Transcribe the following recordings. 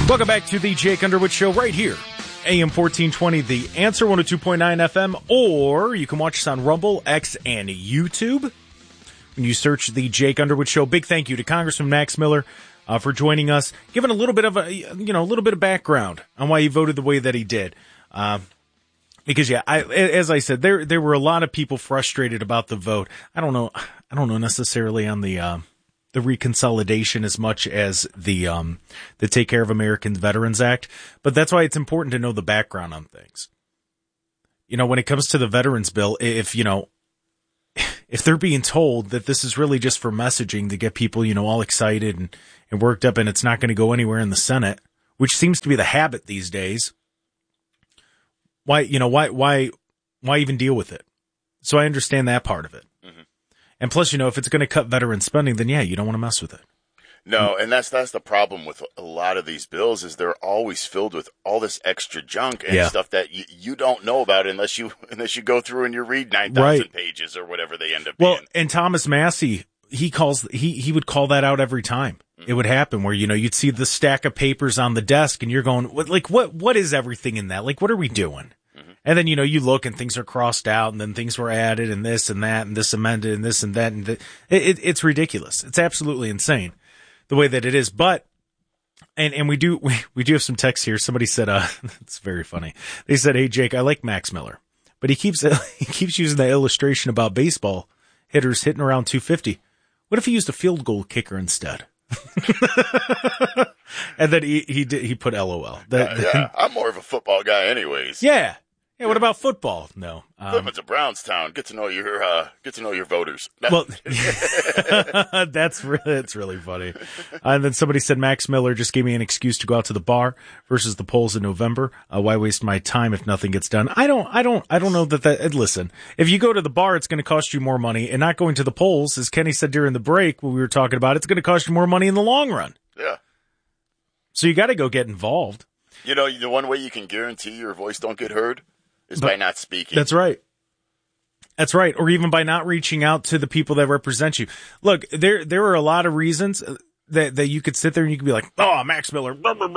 Welcome back to the Jake Underwood Show right here. AM 1420, The Answer, 102.9 FM, or you can watch us on Rumble, X, and YouTube. When you search the Jake Underwood Show, big thank you to Congressman Max Miller for joining us, giving a little bit of a little bit of background on why he voted the way that he did. Because as I said, there were a lot of people frustrated about the vote. I don't know necessarily on the reconsolidation as much as the Take Care of American Veterans Act, but that's why it's important to know the background on things. When it comes to the veterans bill, if they're being told that this is really just for messaging to get people, all excited and worked up, and it's not going to go anywhere in the Senate, which seems to be the habit these days, why even deal with it? So I understand that part of it. Mm-hmm. And plus, if it's going to cut veteran spending, then you don't want to mess with it. No, and that's the problem with a lot of these bills is they're always filled with all this extra junk and stuff that you don't know about unless you go through and you read 9,000 pages or whatever they end up being. Well, and Thomas Massey, he would call that out every time. Mm-hmm. It would happen where, you'd see the stack of papers on the desk and you're going, what is everything in that? What are we doing? Mm-hmm. And then, you look and things are crossed out and then things were added and this and that and this amended and this and that. And it's ridiculous. It's absolutely insane the way that it is. But, and we do have some text here. Somebody said, it's very funny. They said, "Hey, Jake, I like Max Miller, but he keeps using the illustration about baseball hitters hitting around 250. What if he used a field goal kicker instead?" And then he put LOL. I'm more of a football guy anyways. Yeah. Yeah, what about football? No. It's a Brownstown. Get to know your voters. Well, that's really funny. And then somebody said Max Miller just gave me an excuse to go out to the bar versus the polls in November. Why waste my time if nothing gets done? I don't know that listen, if you go to the bar, it's going to cost you more money, and not going to the polls, as Kenny said during the break when we were talking about, it's going to cost you more money in the long run. Yeah. So you got to go get involved. The one way you can guarantee your voice don't get heard is by not speaking. That's right. Or even by not reaching out to the people that represent you. Look, there are a lot of reasons that you could sit there and you could be like, "Oh, Max Miller."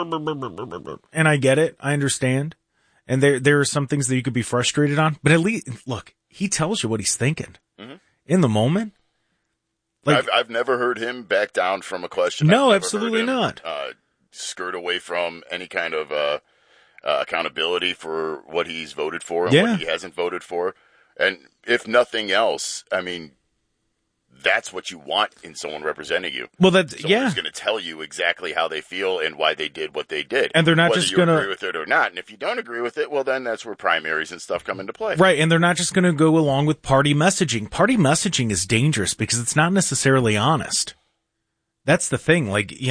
And I get it. I understand. And there are some things that you could be frustrated on. But at least, look, he tells you what he's thinking in the moment. I've never heard him back down from a question. No, absolutely not. Skirt away from any kind of accountability for what he's voted for and what he hasn't voted for. And if nothing else, I mean, that's what you want in someone representing you. Well, that's someone who's going to tell you exactly how they feel and why they did what they did. And they're not whether just going to agree with it or not. And if you don't agree with it, well, then that's where primaries and stuff come into play. Right. And they're not just going to go along with party messaging. Party messaging is dangerous because it's not necessarily honest. That's the thing.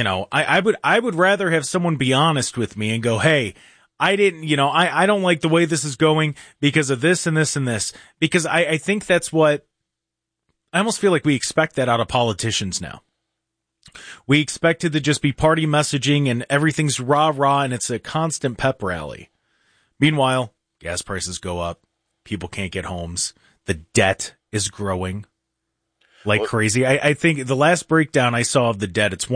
I would rather have someone be honest with me and go, "Hey, I didn't, I don't like the way this is going because of this and this and this." Because I think that's what, I almost feel like we expect that out of politicians now. We expect it to just be party messaging and everything's rah-rah and it's a constant pep rally. Meanwhile, gas prices go up. People can't get homes. The debt is growing like crazy. I think the last breakdown I saw of the debt, it's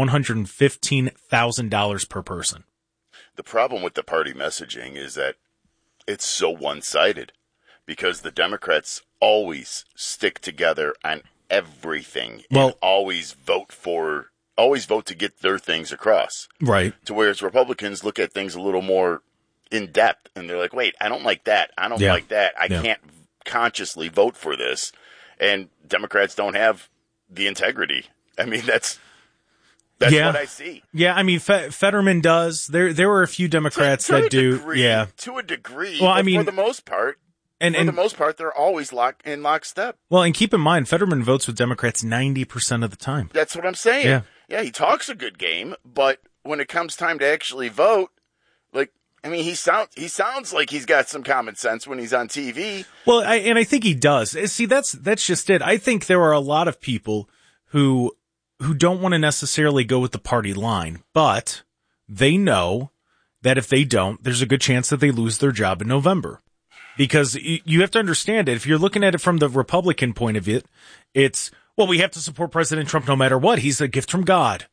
$115,000 per person. The problem with the party messaging is that it's so one-sided because the Democrats always stick together on everything and always vote to get their things across. Right. To whereas Republicans look at things a little more in depth and they're like, "Wait, I don't like that. I don't like that. I can't consciously vote for this." And Democrats don't have the integrity. I mean, that's what I see. Yeah, I mean, Fetterman does. There were a few Democrats that do. To a degree. Well, I mean, for the most part, they're always in lockstep. Well, and keep in mind, Fetterman votes with Democrats 90% of the time. That's what I'm saying. Yeah, he talks a good game, but when it comes time to actually vote, he sounds like he's got some common sense when he's on TV. Well, I think he does. See, that's just it. I think there are a lot of people who don't want to necessarily go with the party line, but they know that if they don't, there's a good chance that they lose their job in November. Because you have to understand it. If you're looking at it from the Republican point of view, it's, well, we have to support President Trump no matter what. He's a gift from God.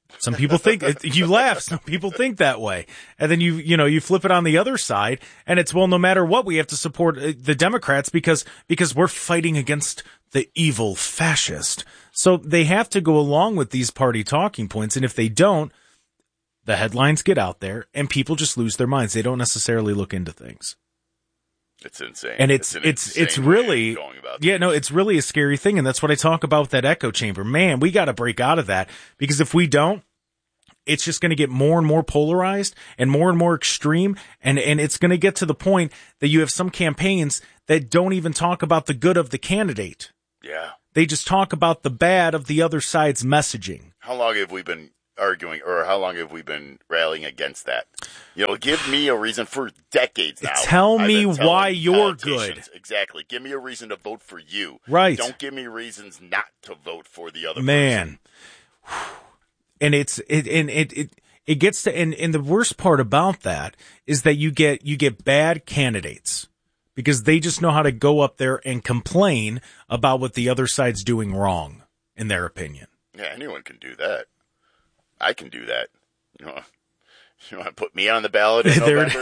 Some people think you laugh. Some people think that way. And then you flip it on the other side and it's, well, no matter what, we have to support the Democrats because we're fighting against the evil fascist. So they have to go along with these party talking points. And if they don't, the headlines get out there and people just lose their minds. They don't necessarily look into things. It's insane. And it's really, it's really a scary thing. And that's what I talk about with that echo chamber. Man, we got to break out of that, because if we don't, it's just going to get more and more polarized and more extreme. And it's going to get to the point that you have some campaigns that don't even talk about the good of the candidate. Yeah. They just talk about the bad of the other side's messaging. How long have we been arguing, or how long have we been rallying against that? Give me a reason for decades now. Tell me why you're good. Exactly. Give me a reason to vote for you. Right. Don't give me reasons not to vote for the other man. person. And it gets to, and the worst part about that is that you get bad candidates because they just know how to go up there and complain about what the other side's doing wrong, in their opinion. Yeah, anyone can do that. I can do that. You want to put me on the ballot in November?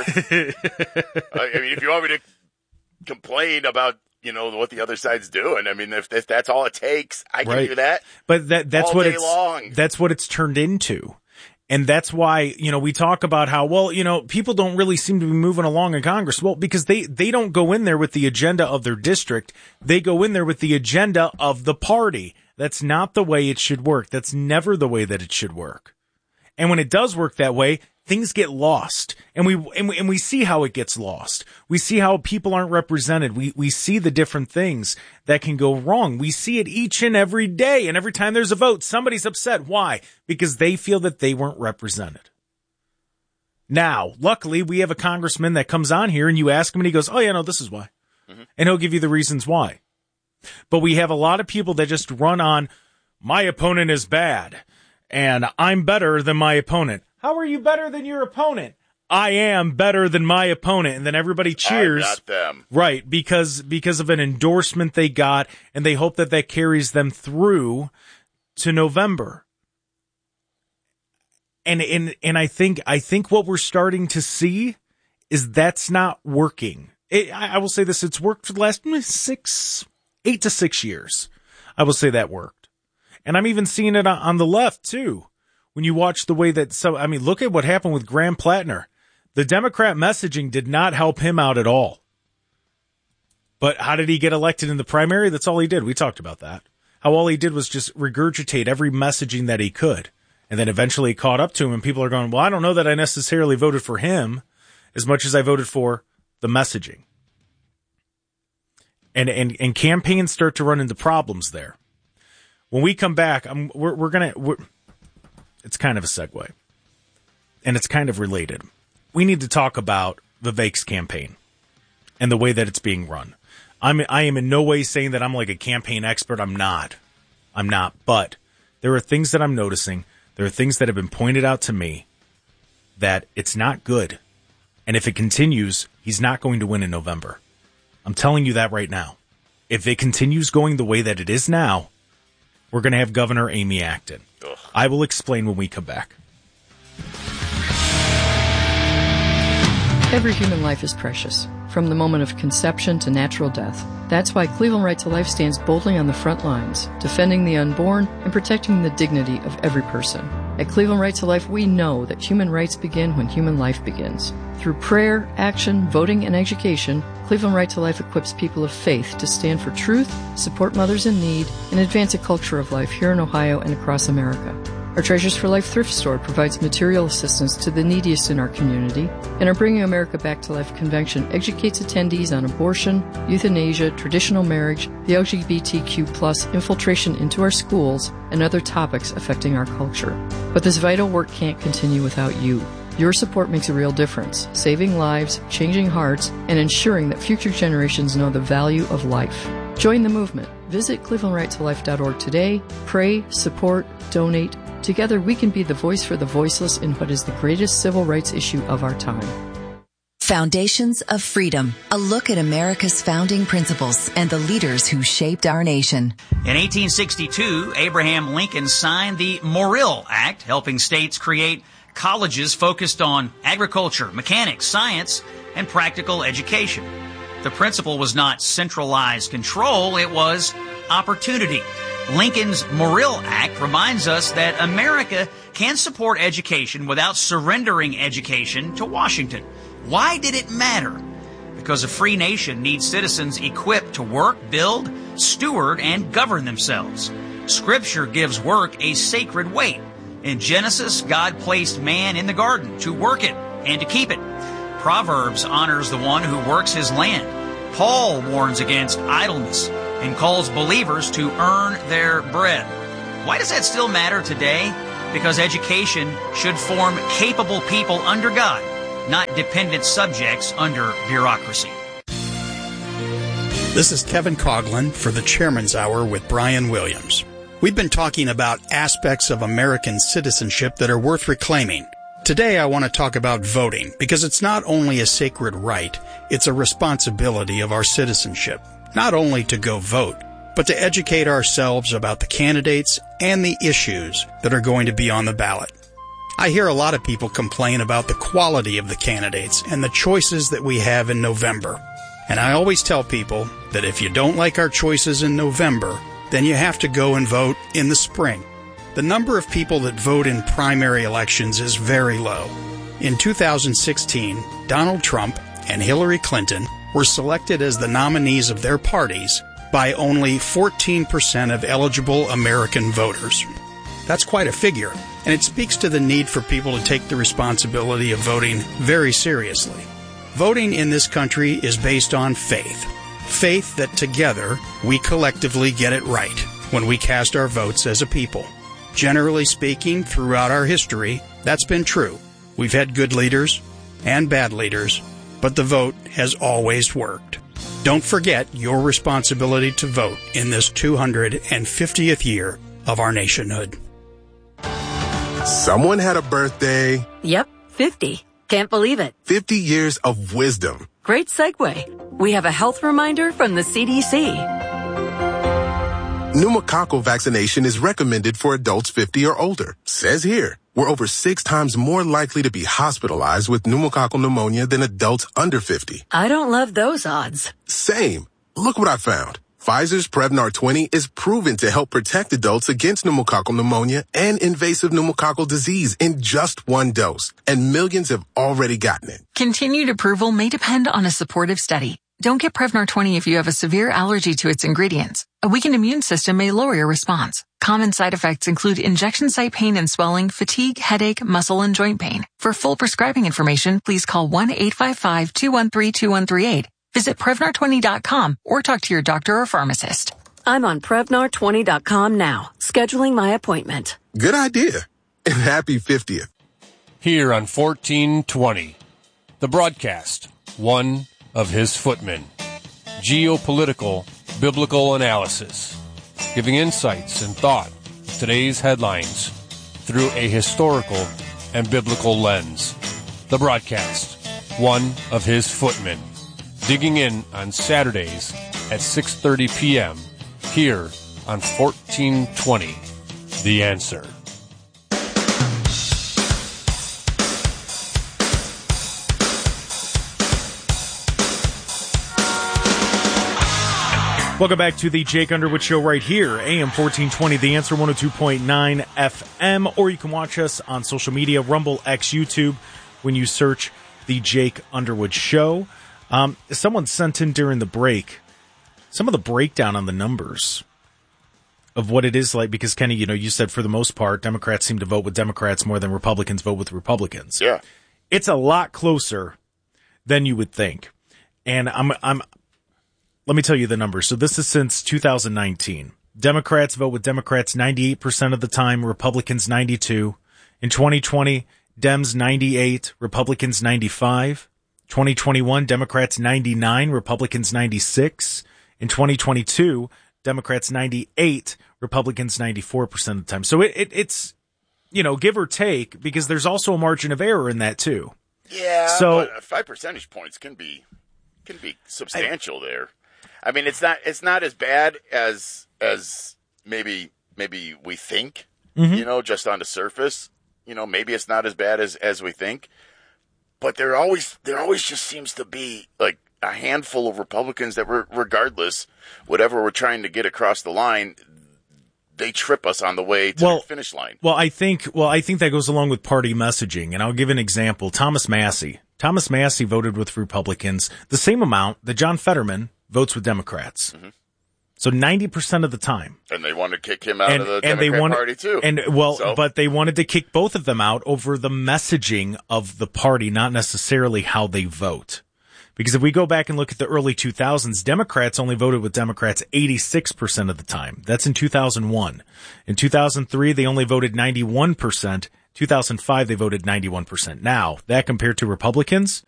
I mean, if you want me to complain about, what the other side's doing, I mean, if that's all it takes, I can do that. But that's all what day long. That's what it's turned into. And that's why, we talk about how, people don't really seem to be moving along in Congress. Well, because they don't go in there with the agenda of their district. They go in there with the agenda of the party. That's not the way it should work. That's never the way that it should work. And when it does work that way, things get lost. And we see how it gets lost. We see how people aren't represented. We see the different things that can go wrong. We see it each and every day. And every time there's a vote, somebody's upset. Why? Because they feel that they weren't represented. Now, luckily, we have a congressman that comes on here and you ask him and he goes, oh, yeah, no, this is why. Mm-hmm. And he'll give you the reasons why. But we have a lot of people that just run on, my opponent is bad, and I'm better than my opponent. How are you better than your opponent? I am better than my opponent. And then everybody cheers. I'm not them. Right, because of an endorsement they got, and they hope that carries them through to November. And I think what we're starting to see is that's not working. I will say this, it's worked for the last 8 to 6 years. I will say that worked. And I'm even seeing it on the left, too. When you watch the way that, look at what happened with Graham Plattner. The Democrat messaging did not help him out at all. But how did he get elected in the primary? That's all he did. We talked about that. How all he did was just regurgitate every messaging that he could. And then eventually it caught up to him, and people are going, well, I don't know that I necessarily voted for him as much as I voted for the messaging. And campaigns start to run into problems there. When we come back, it's kind of a segue, and it's kind of related. We need to talk about Vivek's campaign and the way that it's being run. I am in no way saying that I'm like a campaign expert. I'm not. But there are things that I'm noticing. There are things that have been pointed out to me that it's not good. And if it continues, he's not going to win in November. I'm telling you that right now. If it continues going the way that it is now, we're going to have Governor Amy Acton. Ugh. I will explain when we come back. Every human life is precious, from the moment of conception to natural death. That's why Cleveland Right to Life stands boldly on the front lines, defending the unborn and protecting the dignity of every person. At Cleveland Right to Life, we know that human rights begin when human life begins. Through prayer, action, voting, and education, Cleveland Right to Life equips people of faith to stand for truth, support mothers in need, and advance a culture of life here in Ohio and across America. Our Treasures for Life thrift store provides material assistance to the neediest in our community, and our Bringing America Back to Life convention educates attendees on abortion, euthanasia, traditional marriage, the LGBTQ+ infiltration into our schools, and other topics affecting our culture. But this vital work can't continue without you. Your support makes a real difference, saving lives, changing hearts, and ensuring that future generations know the value of life. Join the movement. Visit clevelandrightolife.org today. Pray, support, donate. Together we can be the voice for the voiceless in what is the greatest civil rights issue of our time. Foundations of Freedom, a look at America's founding principles and the leaders who shaped our nation. In 1862, Abraham Lincoln signed the Morrill Act, helping states create colleges focused on agriculture, mechanics, science, and practical education. The principle was not centralized control, it was opportunity. Lincoln's Morrill Act reminds us that America can support education without surrendering education to Washington. Why did it matter? Because a free nation needs citizens equipped to work, build, steward, and govern themselves. Scripture gives work a sacred weight. In Genesis, God placed man in the garden to work it and to keep it. Proverbs honors the one who works his land. Paul warns against idleness and calls believers to earn their bread. Why does that still matter today? Because education should form capable people under God, not dependent subjects under bureaucracy. This is Kevin Coughlin for the Chairman's Hour with Brian Williams. We've been talking about aspects of American citizenship that are worth reclaiming. Today I want to talk about voting, because it's not only a sacred right, it's a responsibility of our citizenship. Not only to go vote, but to educate ourselves about the candidates and the issues that are going to be on the ballot. I hear a lot of people complain about the quality of the candidates and the choices that we have in November. And I always tell people that if you don't like our choices in November, then you have to go and vote in the spring. The number of people that vote in primary elections is very low. In 2016, Donald Trump and Hillary Clinton were selected as the nominees of their parties by only 14% of eligible American voters. That's quite a figure, and it speaks to the need for people to take the responsibility of voting very seriously. Voting in this country is based on faith. Faith that together we collectively get it right when we cast our votes as a people. Generally speaking, throughout our history, that's been true. We've had good leaders and bad leaders, but the vote has always worked. Don't forget your responsibility to vote in this 250th year of our nationhood. Someone had a birthday. Yep, 50. Can't believe it. 50 years of wisdom. Great segue. We have a health reminder from the CDC. Pneumococcal vaccination is recommended for adults 50 or older. Says here, we're over 6 times more likely to be hospitalized with pneumococcal pneumonia than adults under 50. I don't love those odds. Same. Look what I found. Pfizer's Prevnar 20 is proven to help protect adults against pneumococcal pneumonia and invasive pneumococcal disease in just 1 dose. And millions have already gotten it. Continued approval may depend on a supportive study. Don't get Prevnar 20 if you have a severe allergy to its ingredients. A weakened immune system may lower your response. Common side effects include injection site pain and swelling, fatigue, headache, muscle, and joint pain. For full prescribing information, please call 1-855-213-2138. Visit Prevnar20.com or talk to your doctor or pharmacist. I'm on Prevnar20.com now, scheduling my appointment. Good idea. And happy 50th. Here on 1420, the broadcast, one of his footmen. Geopolitical, biblical analysis, giving insights and thought to today's headlines through a historical and biblical lens. The broadcast, one of his footmen. Digging in on Saturdays at 6:30 p.m. here on 1420, The Answer. Welcome back to the Jake Underwood Show right here, AM 1420, The Answer 102.9 FM, or you can watch us on social media, Rumble, X, YouTube, when you search the Jake Underwood Show. Someone sent in during the break some of the breakdown on the numbers of what it is like, because Kenny, you said for the most part, Democrats seem to vote with Democrats more than Republicans vote with Republicans. Yeah. It's a lot closer than you would think. And let me tell you the numbers. So this is since 2019. Democrats vote with Democrats 98% of the time, Republicans 92%. In 2020, Dems 98%, Republicans 95%. 2021, Democrats 99%, Republicans 96%. In 2022, Democrats 98%, Republicans 94% of the time. So it's, give or take, because there's also a margin of error in that too. Yeah, so but 5 percentage points can be substantial there. I mean, it's not as bad as maybe we think. Mm-hmm. Just on the surface. Maybe it's not as bad as we think. But there always just seems to be like a handful of Republicans that regardless, whatever we're trying to get across the line, they trip us on the way to the finish line. Well, I think that goes along with party messaging, and I'll give an example. Thomas Massey voted with Republicans the same amount that John Fetterman votes with Democrats. Mm-hmm. So 90% of the time. And they wanted to kick him out of the Democrat Party too. But they wanted to kick both of them out over the messaging of the party, not necessarily how they vote. Because if we go back and look at the early 2000s, Democrats only voted with Democrats 86% of the time. That's in 2001. In 2003, they only voted 91%. 2005, they voted 91%. Now, that compared to Republicans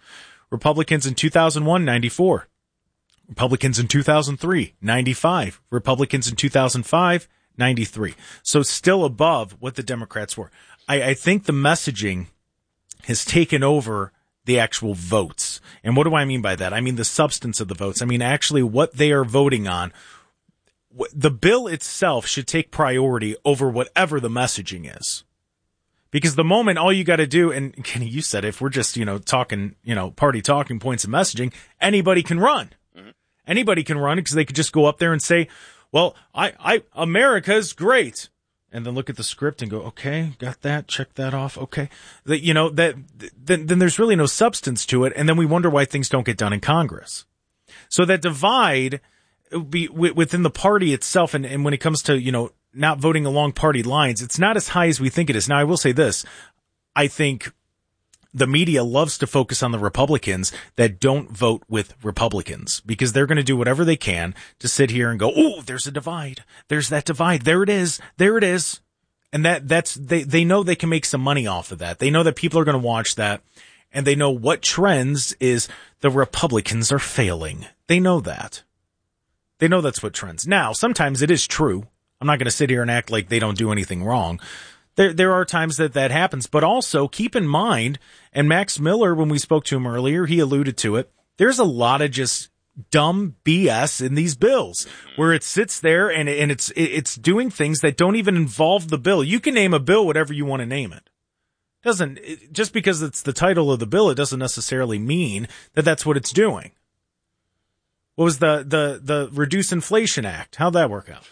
in 2001, 94. Republicans in 2003, 95. Republicans in 2005, 93. So still above what the Democrats were. I think the messaging has taken over the actual votes. And what do I mean by that? I mean the substance of the votes. I mean actually what they are voting on. The bill itself should take priority over whatever the messaging is. Because the moment all you got to do, and Kenny, you said if we're just, talking, party talking points and messaging, anybody can run. Mm-hmm. Anybody can run because they could just go up there and say, well, America's great. And then look at the script and go, okay, got that, check that off, okay. Then there's really no substance to it, and then we wonder why things don't get done in Congress. So that divide within the party itself, and when it comes to, not voting along party lines, it's not as high as we think it is. Now, I will say this. I think the media loves to focus on the Republicans that don't vote with Republicans because they're going to do whatever they can to sit here and go, oh, there's a divide. There's that divide. There it is. There it is. And they know they can make some money off of that. They know that people are going to watch that, and they know what trends is the Republicans are failing. They know that. They know that's what trends. Now, sometimes it is true. I'm not going to sit here and act like they don't do anything wrong. There are times that happens, but also keep in mind, and Max Miller, when we spoke to him earlier, he alluded to it, there's a lot of just dumb BS in these bills where it sits there and it's doing things that don't even involve the bill. You can name a bill whatever you want to name it. Just because it's the title of the bill, it doesn't necessarily mean that that's what it's doing. What was the Reduce Inflation Act? How'd that work out?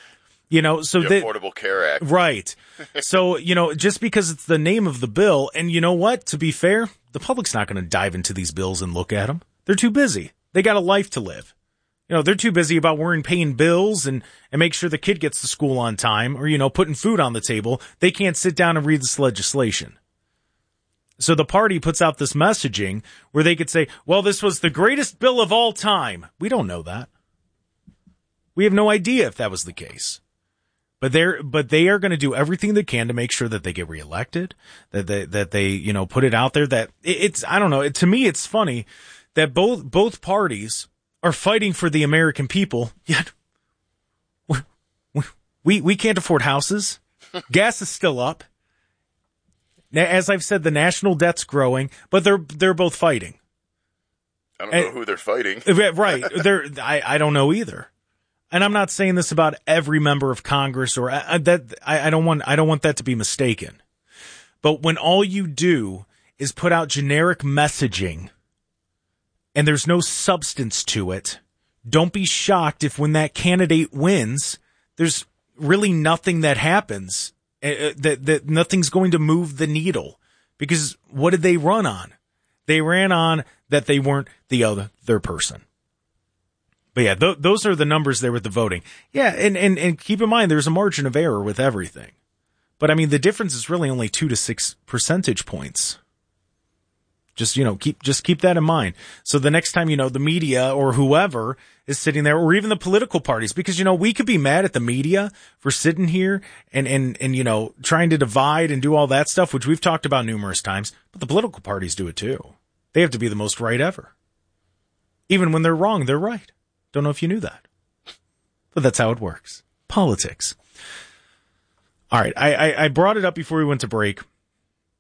So the Affordable Care Act. Right. So, just because it's the name of the bill, and you know what? To be fair, the public's not going to dive into these bills and look at them. They're too busy. They got a life to live. They're too busy about paying bills and make sure the kid gets to school on time or, putting food on the table. They can't sit down and read this legislation. So the party puts out this messaging where they could say, well, this was the greatest bill of all time. We don't know that. We have no idea if that was the case. But they are going to do everything they can to make sure that they get reelected, that they put it out there that it's, I don't know. To me, it's funny that both parties are fighting for the American people, yet we can't afford houses. Gas is still up. As I've said, the national debt's growing, but they're both fighting. I don't know who they're fighting. Right. I don't know either. And I'm not saying this about every member of Congress or that. I don't want that to be mistaken. But when all you do is put out generic messaging and there's no substance to it, don't be shocked if when that candidate wins, there's really nothing that happens, that nothing's going to move the needle. Because what did they run on? They ran on that they weren't the other person. But yeah, those are the numbers there with the voting. Yeah, and keep in mind there's a margin of error with everything. But I mean the difference is really only 2 to 6 percentage points. Just keep that in mind. So the next time the media or whoever is sitting there, or even the political parties, because we could be mad at the media for sitting here and trying to divide and do all that stuff, which we've talked about numerous times, but the political parties do it too. They have to be the most right ever. Even when they're wrong, they're right. Don't know if you knew that, but that's how it works. Politics. All right. I brought it up before we went to break.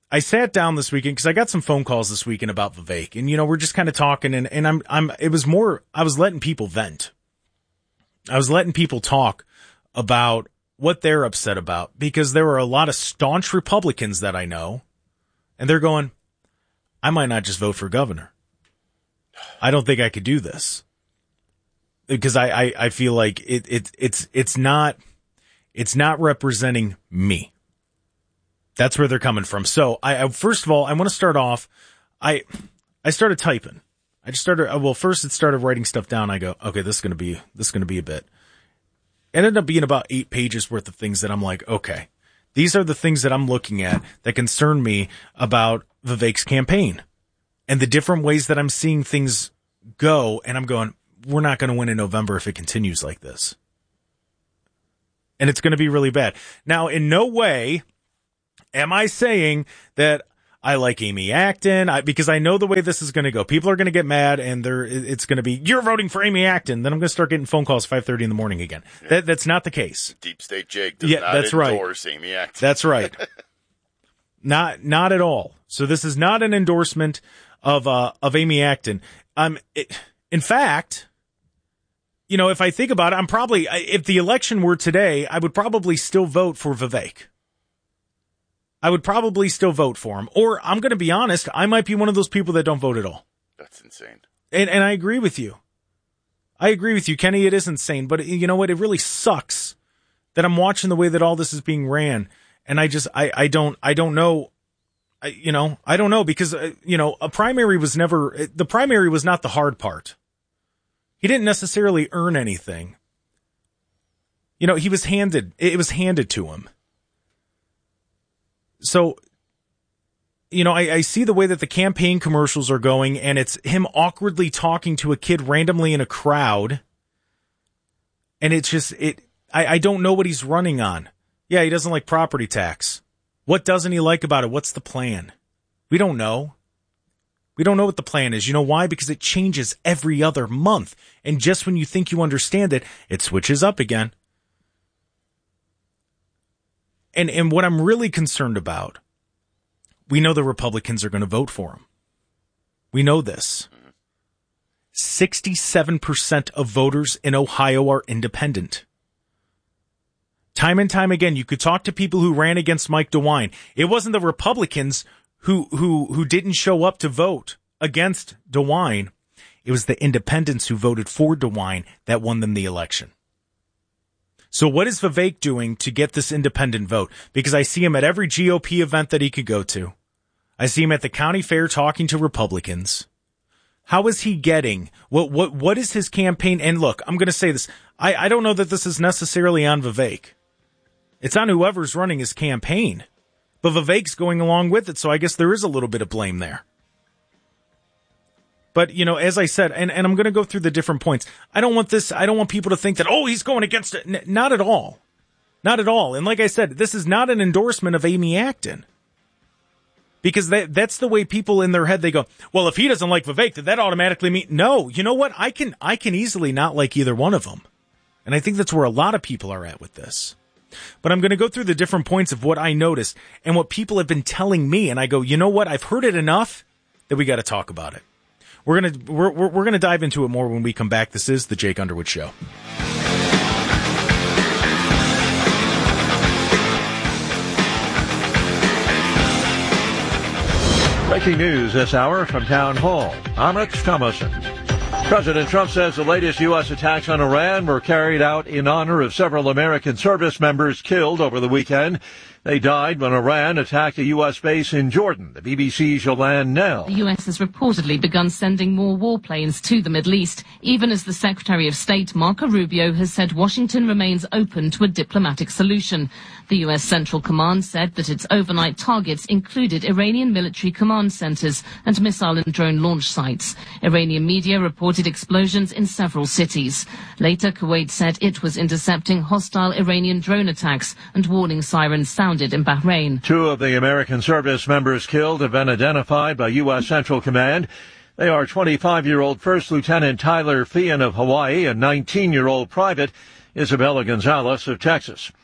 I sat down this weekend because I got some phone calls this weekend about Vivek, and we're just kind of talking, and I was letting people vent. I was letting people talk about what they're upset about, because there are a lot of staunch Republicans that I know, and they're going, I might not just vote for governor. I don't think I could do this, because I feel like it's not representing me. That's where they're coming from. So I first of all, I want to start off. I started typing. First it started writing stuff down. I go, okay, this is going to be a bit. It ended up being about 8 pages worth of things that I'm like, okay, these are the things that I'm looking at that concern me about Vivek's campaign and the different ways that I'm seeing things go. And I'm going, we're not going to win in November if it continues like this. And it's going to be really bad. Now, in no way am I saying that I like Amy Acton, because I know the way this is going to go. People are going to get mad, and it's going to be, you're voting for Amy Acton. Then I'm going to start getting phone calls 5:30 in the morning again. Yeah. That's not the case. Deep State Jake does not endorse Amy Acton. That's right. Not at all. So this is not an endorsement of Amy Acton. In fact, if I think about it, if the election were today, I would probably still vote for Vivek. I would probably still vote for him. Or, I'm going to be honest, I might be one of those people that don't vote at all. That's insane. And I agree with you. Kenny, it is insane. But you know what? It really sucks that I'm watching the way that all this is being ran. And I don't know. I don't know, because, the primary was not the hard part. He didn't necessarily earn anything. It was handed to him. So, I see the way that the campaign commercials are going, and it's him awkwardly talking to a kid randomly in a crowd. And it's just, I don't know what he's running on. Yeah, he doesn't like property tax. What doesn't he like about it? What's the plan? We don't know. We don't know what the plan is. You know why? Because it changes every other month. And just when you think you understand it, it switches up again. And what I'm really concerned about, we know the Republicans are going to vote for him. We know this. 67% of voters in Ohio are independent. Time and time again, you could talk to people who ran against Mike DeWine. It wasn't the Republicans who didn't show up to vote against DeWine. It was the independents who voted for DeWine that won them the election. So what is Vivek doing to get this independent vote? Because I see him at every GOP event that he could go to. I see him at the county fair talking to Republicans. How is he getting? What is his campaign? And look, I'm going to say this. I don't know that this is necessarily on Vivek. It's on whoever's running his campaign. But Vivek's going along with it, so I guess there is a little bit of blame there. But, as I said, and I'm going to go through the different points. I don't want people to think that, he's going against it. Not at all. Not at all. And like I said, this is not an endorsement of Amy Acton. Because that's the way people in their head, they go, well, if he doesn't like Vivek, did that automatically mean? No, you know what? I can easily not like either one of them. And I think that's where a lot of people are at with this. But I'm going to go through the different points of what I noticed and what people have been telling me. And I go, you know what? I've heard it enough that we got to talk about it. We're going to dive into it more when we come back. This is the Jake Underwood Show. Breaking news this hour from Town Hall. I'm Rich Thomason. President Trump says the latest U.S. attacks on Iran were carried out in honor of several American service members killed over the weekend. They died when Iran attacked a U.S. base in Jordan. The BBC's Yolande Nell. The U.S. has reportedly begun sending more warplanes to the Middle East, even as the Secretary of State, Marco Rubio, has said Washington remains open to a diplomatic solution. The U.S. Central Command said that its overnight targets included Iranian military command centers and missile and drone launch sites. Iranian media reported explosions in several cities. Later, Kuwait said it was intercepting hostile Iranian drone attacks, and warning sirens sounded in Bahrain. 2 of the American service members killed have been identified by U.S. Central Command. They are 25-year-old First Lieutenant Tyler Feehan of Hawaii and 19-year-old Private Isabella Gonzalez of Texas.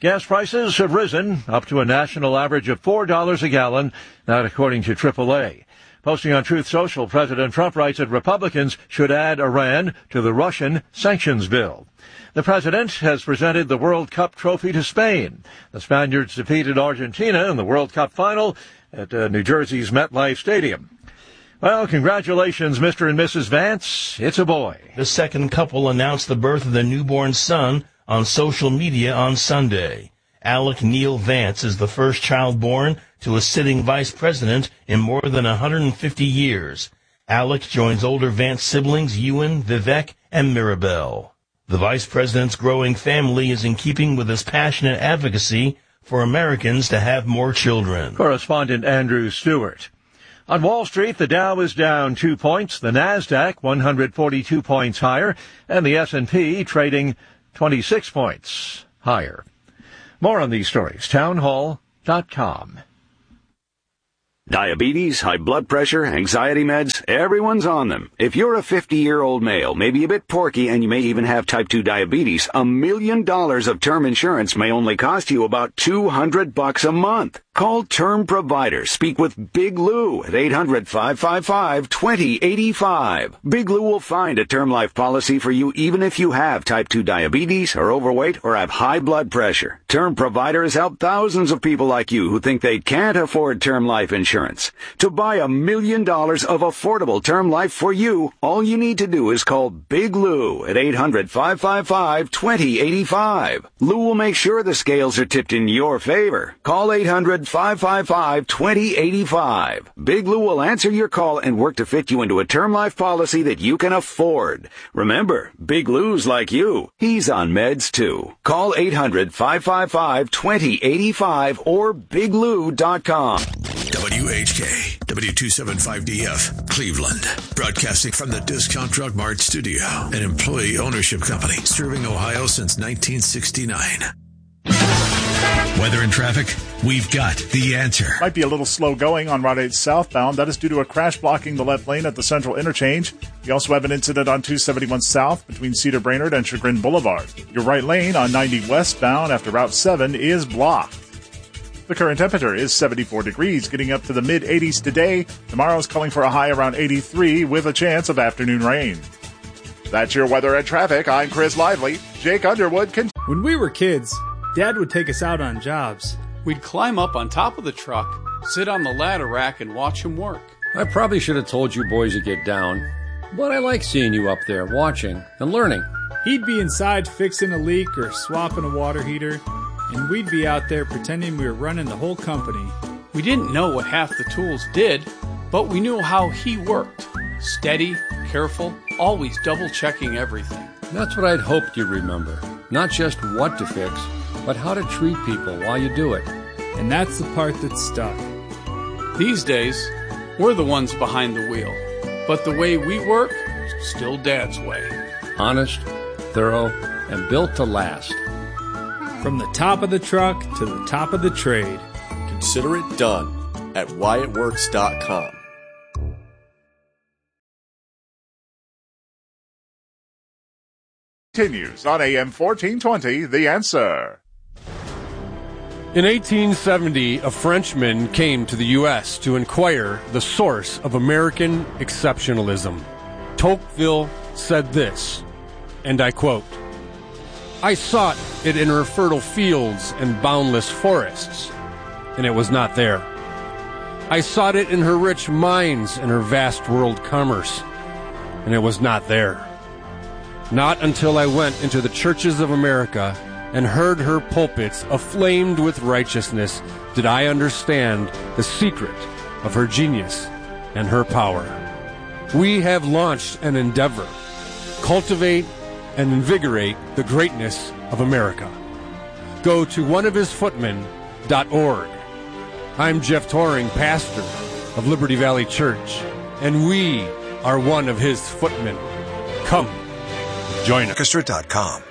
Gas prices have risen up to a national average of $4 a gallon, that according to AAA. Posting on Truth Social, President Trump writes that Republicans should add Iran to the Russian sanctions bill. The president has presented the World Cup trophy to Spain. The Spaniards defeated Argentina in the World Cup final at New Jersey's MetLife Stadium. Well, congratulations, Mr. and Mrs. Vance. It's a boy. The second couple announced the birth of their newborn son on social media on Sunday. Alec Neil Vance is the first child born to a sitting vice president in more than 150 years. Alec joins older Vance siblings Ewan, Vivek, and Mirabel. The vice president's growing family is in keeping with his passionate advocacy for Americans to have more children. Correspondent Andrew Stewart. On Wall Street, the Dow is down 2 points, the Nasdaq 142 points higher, and the S&P trading 26 points higher. More on these stories, townhall.com. Diabetes, high blood pressure, anxiety meds, everyone's on them. If you're a 50-year-old male, maybe a bit porky, and you may even have type 2 diabetes, $1 million of term insurance may only cost you about $200 a month. Call Term Provider. Speak with Big Lou at 800-555-2085. Big Lou will find a term life policy for you even if you have type 2 diabetes, are overweight, or have high blood pressure. Term Provider has helped thousands of people like you who think they can't afford term life insurance. To buy $1 million of affordable term life for you, all you need to do is call Big Lou at 800-555-2085. Lou will make sure the scales are tipped in your favor. Call 800-555-2085. Big Lou will answer your call and work to fit you into a term life policy that you can afford. Remember, Big Lou's like you. He's on meds too. Call 800-555-2085 or biglou.com. WHK, W275DF, Cleveland. Broadcasting from the Discount Drug Mart studio, an employee ownership company serving Ohio since 1969. Weather and traffic, we've got the answer. Might be a little slow going on Route 8 southbound. That is due to a crash blocking the left lane at the Central Interchange. You also have an incident on 271 south between Cedar Brainerd and Chagrin Boulevard. Your right lane on 90 westbound after Route 7 is blocked. The current temperature is 74 degrees, getting up to the mid-80s today. Tomorrow's calling for a high around 83 with a chance of afternoon rain. That's your weather and traffic. I'm Chris Lively. Jake Underwood can... When we were kids, Dad would take us out on jobs. We'd climb up on top of the truck, sit on the ladder rack, and watch him work. I probably should have told you boys to get down, but I like seeing you up there watching and learning. He'd be inside fixing a leak or swapping a water heater, and we'd be out there pretending we were running the whole company. We didn't know what half the tools did, but we knew how he worked. Steady, careful, always double-checking everything. That's what I'd hoped you'd remember. Not just what to fix, but how to treat people while you do it. And that's the part that stuck. These days, we're the ones behind the wheel. But the way we work, still Dad's way. Honest, thorough, and built to last. From the top of the truck to the top of the trade. Consider it done at WyattWorks.com. Continues on AM 1420, The Answer. In 1870, a Frenchman came to the U.S. to inquire the source of American exceptionalism. Tocqueville said this, and I quote, "I sought it in her fertile fields and boundless forests, and it was not there. I sought it in her rich mines and her vast world commerce, and it was not there. Not until I went into the churches of America and heard her pulpits aflamed with righteousness did I understand the secret of her genius and her power. We have launched an endeavor, cultivate and invigorate the greatness of America. Go to oneofhisfootmen.org. I'm Jeff Toring, pastor of Liberty Valley Church, and we are one of his footmen. Come, join us. Orchestra.com.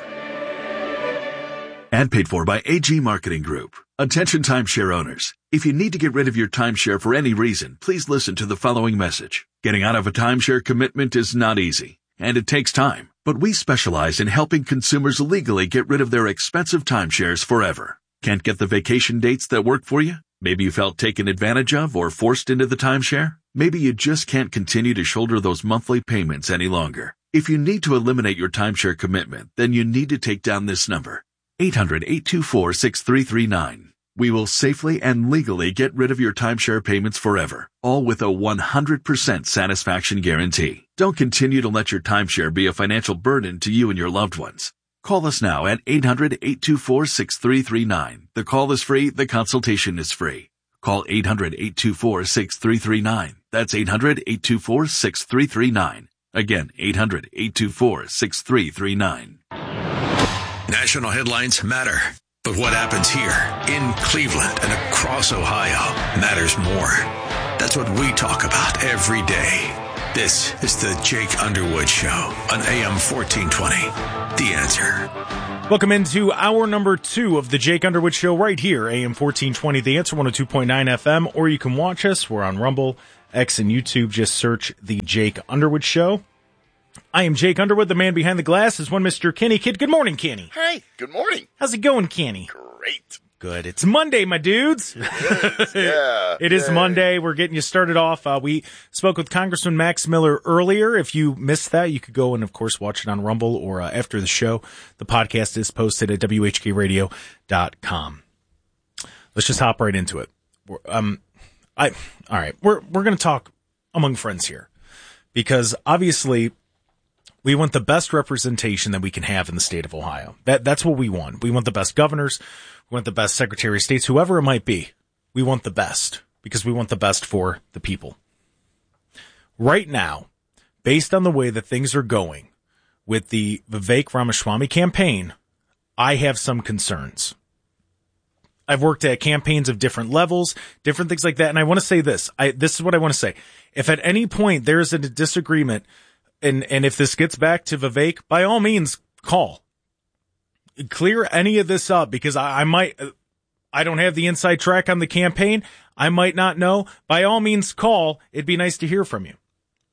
Ad paid for by AG Marketing Group. Attention timeshare owners. If you need to get rid of your timeshare for any reason, please listen to the following message. Getting out of a timeshare commitment is not easy, and it takes time. But we specialize in helping consumers legally get rid of their expensive timeshares forever. Can't get the vacation dates that work for you? Maybe you felt taken advantage of or forced into the timeshare? Maybe you just can't continue to shoulder those monthly payments any longer. If you need to eliminate your timeshare commitment, then you need to take down this number, 800-824-6339. We will safely and legally get rid of your timeshare payments forever, all with a 100% satisfaction guarantee. Don't continue to let your timeshare be a financial burden to you and your loved ones. Call us now at 800-824-6339. The call is free. The consultation is free. Call 800-824-6339. That's 800-824-6339. Again, 800-824-6339. National headlines matter, but what happens here in Cleveland and across Ohio matters more. That's what we talk about every day. This is the Jake Underwood Show on AM 1420. The Answer. Welcome into hour number 2 of the Jake Underwood Show right here, AM 1420, The Answer, 102.9 FM, or you can watch us. We're on Rumble, X, and YouTube. Just search the Jake Underwood Show. I am Jake Underwood. The man behind the glass is one Mr. Kenny Kidd. Good morning, Kenny. Hi, good morning. How's it going, Kenny? Great. Good. It's Monday, my dudes. It is Monday. We're getting you started off. We spoke with Congressman Max Miller earlier. If you missed that, you could go and, of course, watch it on Rumble or after the show. The podcast is posted at WHKRadio.com. Let's just hop right into it. All right. We're going to talk among friends here because obviously we want the best representation that we can have in the state of Ohio. That's what we want. We want the best governors. We want the best Secretary of States, whoever it might be. We want the best because we want the best for the people. Right now, based on the way that things are going with the Vivek Ramaswamy campaign, I have some concerns. I've worked at campaigns of different levels, different things like that, and I want to say this. This is what I want to say. If at any point there's a disagreement, and if this gets back to Vivek, by all means, call. Clear any of this up because I don't have the inside track on the campaign. I might not know. By all means, call. It'd be nice to hear from you.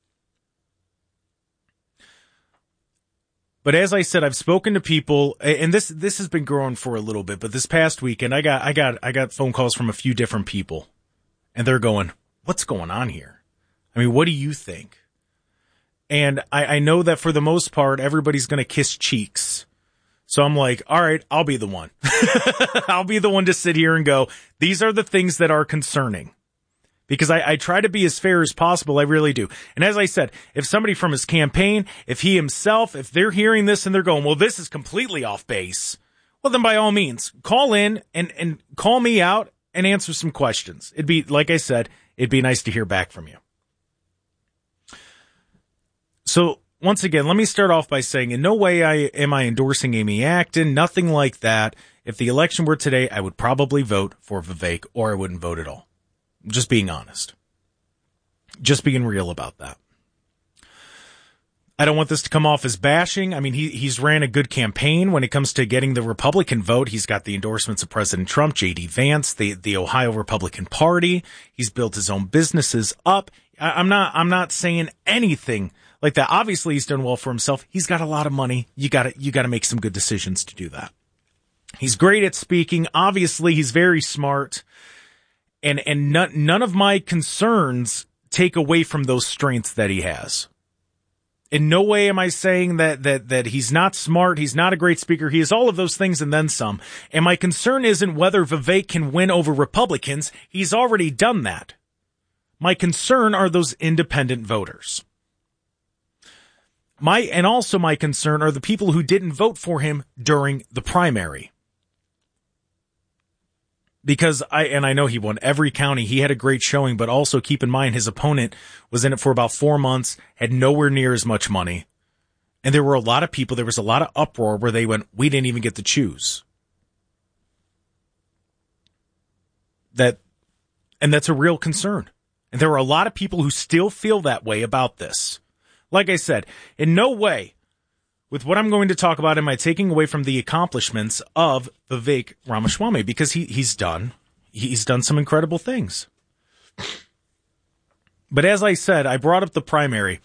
But as I said, I've spoken to people, and this has been growing for a little bit. But this past weekend, I got phone calls from a few different people, and they're going, "What's going on here? I mean, what do you think?" And I know that for the most part, everybody's going to kiss cheeks. So I'm like, all right, I'll be the one. I'll be the one to sit here and go, these are the things that are concerning. Because I try to be as fair as possible. I really do. And as I said, if somebody from his campaign, if he himself, if they're hearing this and they're going, well, this is completely off base, well, then by all means, call in and call me out and answer some questions. It'd be, like I said, it'd be nice to hear back from you. So, once again, let me start off by saying in no way am I endorsing Amy Acton, nothing like that. If the election were today, I would probably vote for Vivek or I wouldn't vote at all. Just being honest. Just being real about that. I don't want this to come off as bashing. I mean, he's ran a good campaign when it comes to getting the Republican vote. He's got the endorsements of President Trump, J.D. Vance, the Ohio Republican Party. He's built his own businesses up. I'm not saying anything like that. Obviously, he's done well for himself. He's got a lot of money. You gotta make some good decisions to do that. He's great at speaking. Obviously, he's very smart. And none of my concerns take away from those strengths that he has. In no way am I saying that he's not smart. He's not a great speaker. He is all of those things and then some. And my concern isn't whether Vivek can win over Republicans. He's already done that. My concern are those independent voters. My concern are the people who didn't vote for him during the primary. Because I know he won every county. He had a great showing, but also keep in mind his opponent was in it for about 4 months, had nowhere near as much money. And there were a lot of people, there was a lot of uproar where they went, we didn't even get to choose. And that's a real concern. And there are a lot of people who still feel that way about this. Like I said, in no way, with what I'm going to talk about, am I taking away from the accomplishments of Vivek Ramaswamy, because he's done some incredible things. But as I said, I brought up the primary.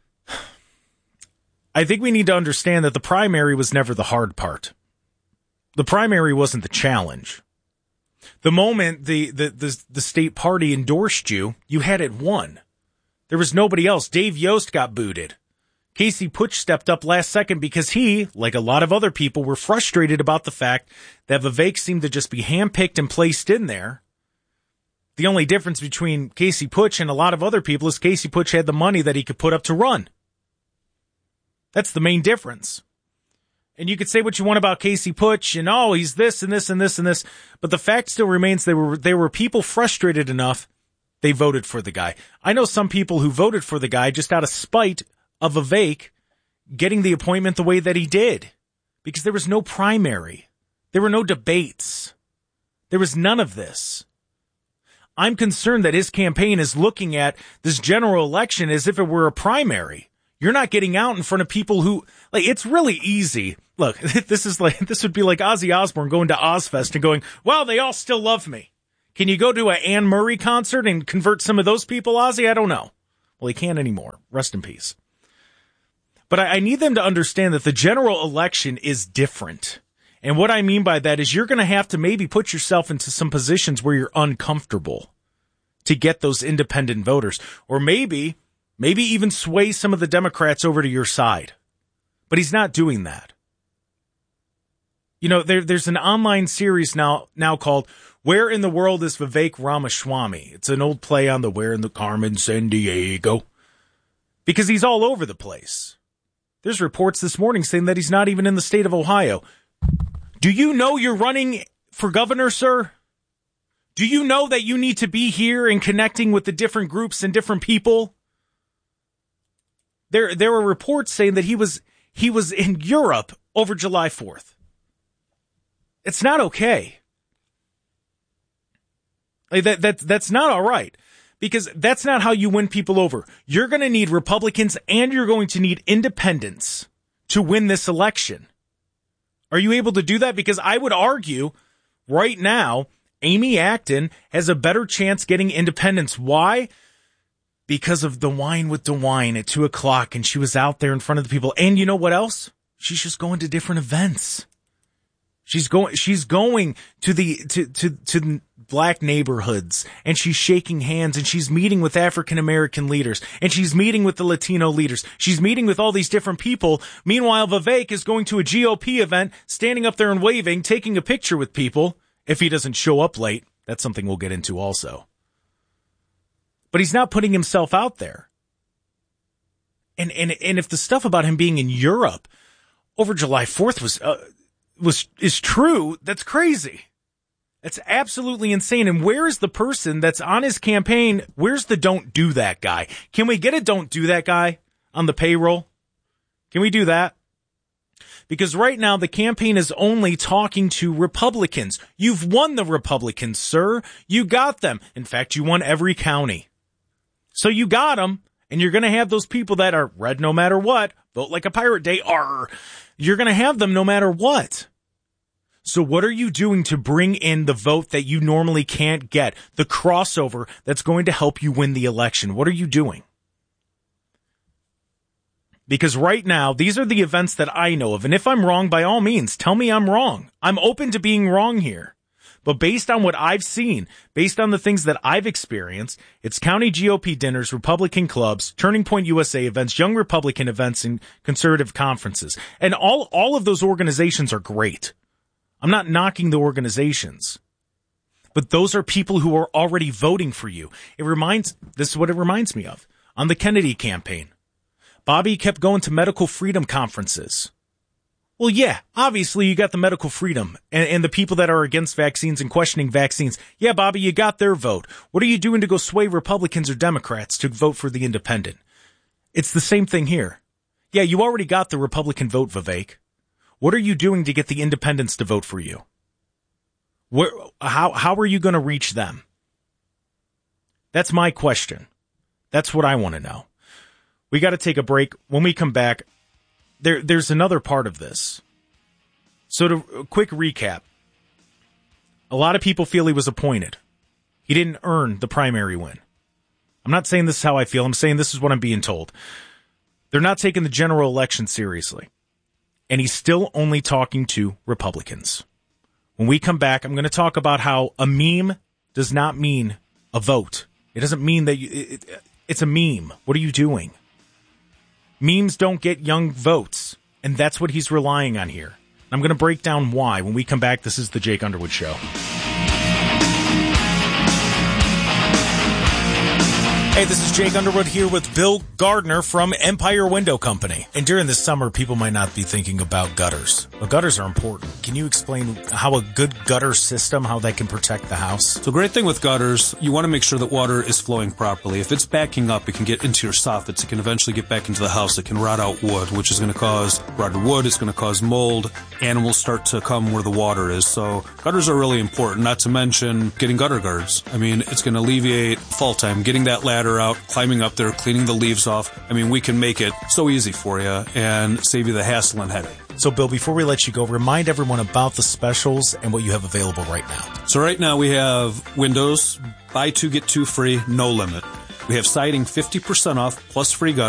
I think we need to understand that the primary was never the hard part. The primary wasn't the challenge. The moment the state party endorsed you, you had it won. There was nobody else. Dave Yost got booted. Casey Putsch stepped up last second because he, like a lot of other people, were frustrated about the fact that Vivek seemed to just be handpicked and placed in there. The only difference between Casey Putsch and a lot of other people is Casey Putsch had the money that he could put up to run. That's the main difference. And you could say what you want about Casey Putsch and, oh, he's this and this and this and this. But the fact still remains there were people frustrated enough, they voted for the guy. I know some people who voted for the guy just out of spite of Vivek getting the appointment the way that he did. Because there was no primary. There were no debates. There was none of this. I'm concerned that his campaign is looking at this general election as if it were a primary. You're not getting out in front of people who, like, it's really easy. Look, this would be like Ozzy Osbourne going to Ozfest and going, well, they all still love me. Can you go to an Anne Murray concert and convert some of those people, Ozzy? I don't know. Well, he can't anymore. Rest in peace. But I need them to understand that the general election is different. And what I mean by that is you're going to have to maybe put yourself into some positions where you're uncomfortable to get those independent voters. Or maybe even sway some of the Democrats over to your side. But he's not doing that. You know, there's an online series now called Where in the World is Vivek Ramaswamy? It's an old play on the Where in the Carmen Sandiego. Because he's all over the place. There's reports this morning saying that he's not even in the state of Ohio. Do you know you're running for governor, sir? Do you know that you need to be here and connecting with the different groups and different people? There were reports saying that he was in Europe over July 4th. It's not okay. That's not all right. Because that's not how you win people over. You're going to need Republicans and you're going to need independents to win this election. Are you able to do that? Because I would argue right now, Amy Acton has a better chance getting independents. Why? Because of the wine with DeWine at 2:00 and she was out there in front of the people. And you know what else? She's just going to different events. She's going to the black neighborhoods and she's shaking hands and she's meeting with African American leaders and she's meeting with the Latino leaders. She's meeting with all these different people. Meanwhile, Vivek is going to a GOP event, standing up there and waving, taking a picture with people. If he doesn't show up late, that's something we'll get into also. But he's not putting himself out there. And if the stuff about him being in Europe over July 4th is true, that's crazy. That's absolutely insane. And where is the person that's on his campaign? Where's the don't do that guy? Can we get a don't do that guy on the payroll? Can we do that? Because right now the campaign is only talking to Republicans. You've won the Republicans, sir. You got them. In fact, you won every county. So you got them. And you're going to have those people that are red no matter what. Vote like a pirate day. Arr. You're going to have them no matter what. So what are you doing to bring in the vote that you normally can't get? The crossover that's going to help you win the election. What are you doing? Because right now, these are the events that I know of. And if I'm wrong, by all means, tell me I'm wrong. I'm open to being wrong here. But based on what I've seen, based on the things that I've experienced, it's county GOP dinners, Republican clubs, Turning Point USA events, Young Republican events, and conservative conferences. And all of those organizations are great. I'm not knocking the organizations. But those are people who are already voting for you. This is what it reminds me of. On the Kennedy campaign, Bobby kept going to medical freedom conferences. Well, yeah, obviously you got the medical freedom and the people that are against vaccines and questioning vaccines. Yeah, Bobby, you got their vote. What are you doing to go sway Republicans or Democrats to vote for the independent? It's the same thing here. Yeah, you already got the Republican vote, Vivek. What are you doing to get the independents to vote for you? How are you going to reach them? That's my question. That's what I want to know. We got to take a break. When we come back, there's another part of this. So a quick recap. A lot of people feel he was appointed. He didn't earn the primary win. I'm not saying this is how I feel. I'm saying this is what I'm being told. They're not taking the general election seriously. And he's still only talking to Republicans. When we come back, I'm going to talk about how a meme does not mean a vote. It doesn't mean that it's a meme. What are you doing? Memes don't get young votes, and that's what he's relying on here. I'm going to break down why. When we come back, this is the Jake Underwood Show. Hey, this is Jake Underwood here with Bill Gardner from Empire Window Company. And during the summer, people might not be thinking about gutters. But gutters are important. Can you explain how a good gutter system, how that can protect the house? So the great thing with gutters, you want to make sure that water is flowing properly. If it's backing up, it can get into your soffits. It can eventually get back into the house. It can rot out wood, which is going to cause rotted wood. It's going to cause mold. Animals start to come where the water is. So gutters are really important, not to mention getting gutter guards. I mean, it's going to alleviate fall time, getting that ladder out, climbing up there, cleaning the leaves off. I mean, we can make it so easy for you and save you the hassle and headache. So, Bill, before we let you go, remind everyone about the specials and what you have available right now. So right now we have windows, buy two, get two free, no limit. We have siding 50% off plus free gutters.